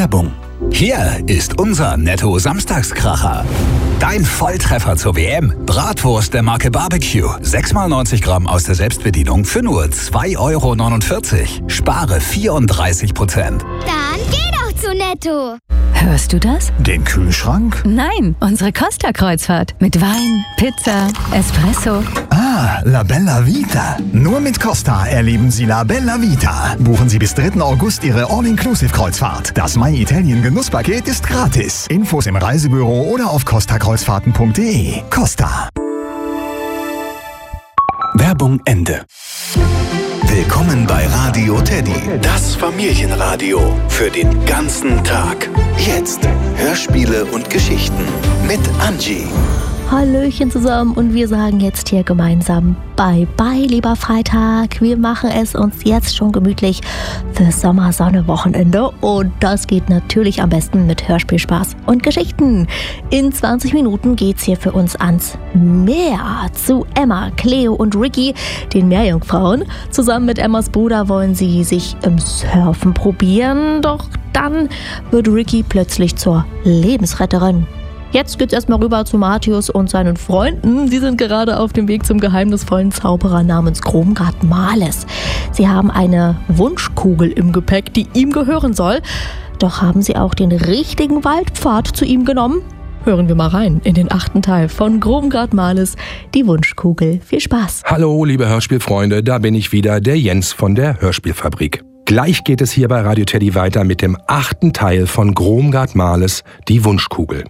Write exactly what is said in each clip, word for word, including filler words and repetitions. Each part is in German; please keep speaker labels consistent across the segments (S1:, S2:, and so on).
S1: Werbung. Hier ist unser Netto-Samstagskracher. Dein Volltreffer zur W M. Bratwurst der Marke Barbecue. sechs mal neunzig Gramm aus der Selbstbedienung für nur zwei Euro neunundvierzig. Spare vierunddreißig Prozent.
S2: Dann geh doch zu Netto.
S3: Hörst du das?
S1: Den Kühlschrank?
S3: Nein, unsere Costa-Kreuzfahrt. Mit Wein, Pizza, Espresso.
S4: Ah, La Bella Vita. Nur mit Costa erleben Sie La Bella Vita. Buchen Sie bis dritten August Ihre All-Inclusive-Kreuzfahrt. Das My Italien Genusspaket ist gratis. Infos im Reisebüro oder auf costa kreuzfahrten punkt de. Costa.
S1: Werbung Ende.
S5: Willkommen bei Radio Teddy, das Familienradio für den ganzen Tag. Jetzt Hörspiele und Geschichten mit Angie.
S6: Hallöchen zusammen und wir sagen jetzt hier gemeinsam Bye-bye, lieber Freitag. Wir machen es uns jetzt schon gemütlich fürs Sommersonne-Wochenende und das geht natürlich am besten mit Hörspielspaß und Geschichten. In zwanzig Minuten geht's hier für uns ans Meer zu Emma, Cleo und Ricky, den Meerjungfrauen. Zusammen mit Emmas Bruder wollen sie sich im Surfen probieren, doch dann wird Ricky plötzlich zur Lebensretterin. Jetzt geht's erstmal rüber zu Matthäus und seinen Freunden. Sie sind gerade auf dem Weg zum geheimnisvollen Zauberer namens Gromgard Males. Sie haben eine Wunschkugel im Gepäck, die ihm gehören soll. Doch haben sie auch den richtigen Waldpfad zu ihm genommen? Hören wir mal rein in den achten Teil von Gromgard Males, die Wunschkugel. Viel Spaß!
S7: Hallo, liebe Hörspielfreunde, da bin ich wieder, der Jens von der Hörspielfabrik. Gleich geht es hier bei Radio Teddy weiter mit dem achten Teil von Gromgard Males, die Wunschkugel.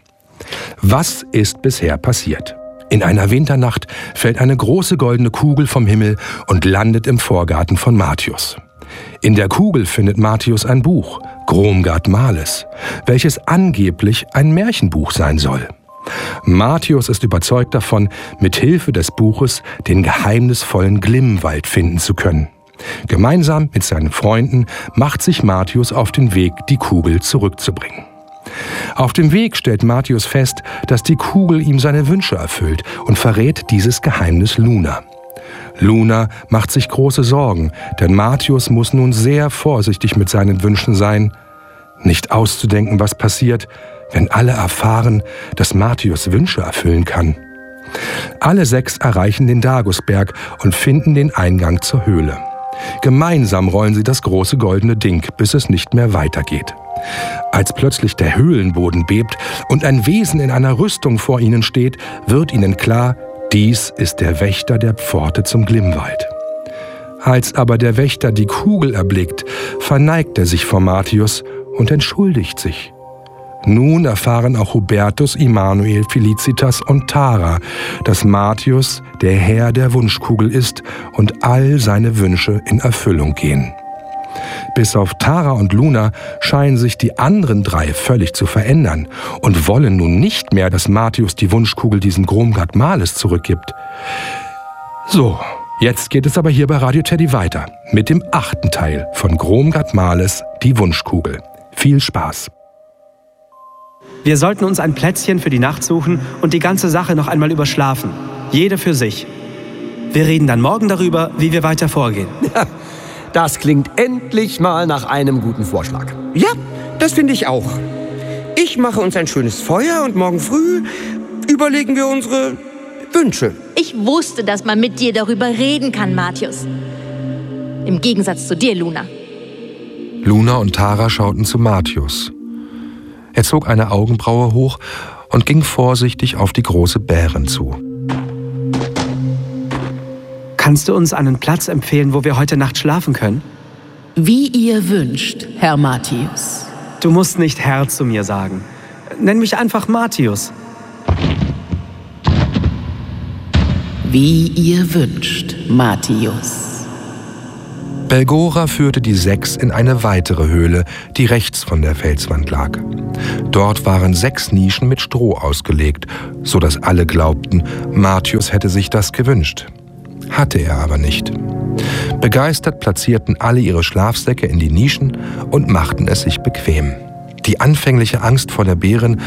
S7: Was ist bisher passiert? In einer Winternacht fällt eine große goldene Kugel vom Himmel und landet im Vorgarten von Matthäus. In der Kugel findet Matthäus ein Buch, Gromgard Males, welches angeblich ein Märchenbuch sein soll. Matthäus ist überzeugt davon, mit Hilfe des Buches den geheimnisvollen Glimmwald finden zu können. Gemeinsam mit seinen Freunden macht sich Matthäus auf den Weg, die Kugel zurückzubringen. Auf dem Weg stellt Matthäus fest, dass die Kugel ihm seine Wünsche erfüllt und verrät dieses Geheimnis Luna. Luna macht sich große Sorgen, denn Matthäus muss nun sehr vorsichtig mit seinen Wünschen sein. Nicht auszudenken, was passiert, wenn alle erfahren, dass Matthäus Wünsche erfüllen kann. Alle sechs erreichen den Dagusberg und finden den Eingang zur Höhle. Gemeinsam rollen sie das große goldene Ding, bis es nicht mehr weitergeht. Als plötzlich der Höhlenboden bebt und ein Wesen in einer Rüstung vor ihnen steht, wird ihnen klar, dies ist der Wächter der Pforte zum Glimmwald. Als aber der Wächter die Kugel erblickt, verneigt er sich vor Matthäus und entschuldigt sich. Nun erfahren auch Hubertus, Immanuel, Felicitas und Tara, dass Matthäus der Herr der Wunschkugel ist und all seine Wünsche in Erfüllung gehen. Bis auf Tara und Luna scheinen sich die anderen drei völlig zu verändern und wollen nun nicht mehr, dass Matthäus die Wunschkugel diesem Gromgard Males zurückgibt. So, jetzt geht es aber hier bei Radio Teddy weiter mit dem achten Teil von Gromgard Males, die Wunschkugel. Viel Spaß!
S8: Wir sollten uns ein Plätzchen für die Nacht suchen und die ganze Sache noch einmal überschlafen. Jede für sich. Wir reden dann morgen darüber, wie wir weiter vorgehen.
S9: Das klingt endlich mal nach einem guten Vorschlag.
S10: Ja, das finde ich auch. Ich mache uns ein schönes Feuer und morgen früh überlegen wir unsere Wünsche.
S11: Ich wusste, dass man mit dir darüber reden kann, Matthäus. Im Gegensatz zu dir, Luna.
S7: Luna und Tara schauten zu Matthäus. Er zog eine Augenbraue hoch und ging vorsichtig auf die große Bärin zu.
S8: Kannst du uns einen Platz empfehlen, wo wir heute Nacht schlafen können?
S12: Wie ihr wünscht, Herr Matthäus.
S8: Du musst nicht Herr zu mir sagen. Nenn mich einfach Matthäus.
S12: Wie ihr wünscht, Matthäus.
S7: Belgora führte die sechs in eine weitere Höhle, die rechts von der Felswand lag. Dort waren sechs Nischen mit Stroh ausgelegt, so dass alle glaubten, Matthäus hätte sich das gewünscht. Hatte er aber nicht. Begeistert platzierten alle ihre Schlafsäcke in die Nischen und machten es sich bequem. Die anfängliche Angst vor der Bärin